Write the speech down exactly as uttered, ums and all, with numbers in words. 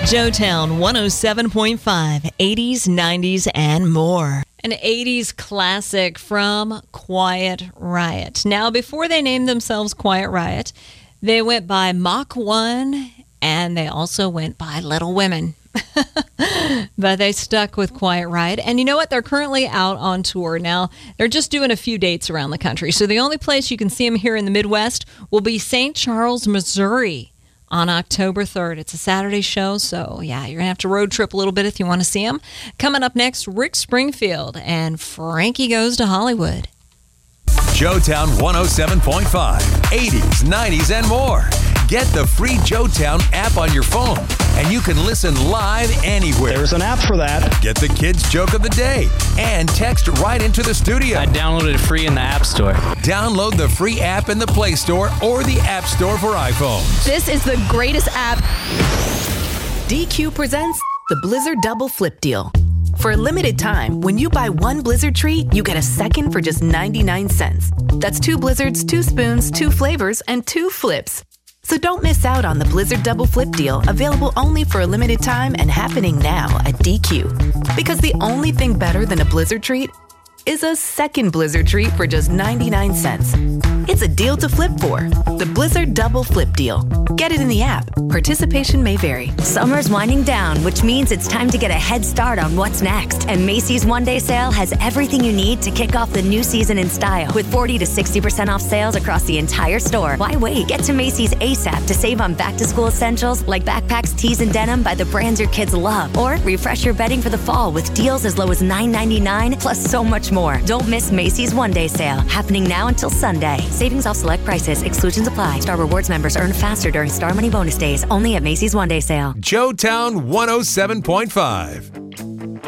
Joetown one oh seven point five, eighties, nineties, and more. An eighties classic from Quiet Riot. Now, before they named themselves Quiet Riot, they went by Mach one, and they also went by Little Women. But they stuck with Quiet Riot. And you know what? They're currently out on tour. Now, they're just doing a few dates around the country. So the only place you can see them here in the Midwest will be Saint Charles, Missouri on October third. It's a Saturday show, so yeah, you're going to have to road trip a little bit if you want to see them. Coming up next, Rick Springfield and Frankie Goes to Hollywood. Joetown one oh seven point five, eighties, nineties, and more. Get the free Joetown app on your phone, and you can listen live anywhere. There's an app for that. Get the kids' joke of the day and text right into the studio. I downloaded it free in the App Store. Download the free app in the Play Store or the App Store for iPhones. This is the greatest app. D Q presents the Blizzard Double Flip Deal. For a limited time, when you buy one Blizzard treat, you get a second for just ninety-nine cents. That's two Blizzards, two spoons, two flavors, and two flips. So don't miss out on the Blizzard Double Flip Deal, available only for a limited time and happening now at D Q. Because the only thing better than a Blizzard treat is a second Blizzard treat for just ninety-nine cents. It's a deal to flip for. The Blizzard Double Flip Deal. Get it in the app. Participation may vary. Summer's winding down, which means it's time to get a head start on what's next. And Macy's One Day Sale has everything you need to kick off the new season in style. With forty to sixty percent off sales across the entire store. Why wait? Get to Macy's ASAP to save on back-to-school essentials like backpacks, tees, and denim by the brands your kids love. Or refresh your bedding for the fall with deals as low as nine ninety-nine, plus so much more. Don't miss Macy's One Day Sale, happening now until Sunday. Savings off select prices. Exclusions apply. Star Rewards members earn faster during Star Money bonus days. Only at Macy's One Day Sale. Joetown one oh seven point five.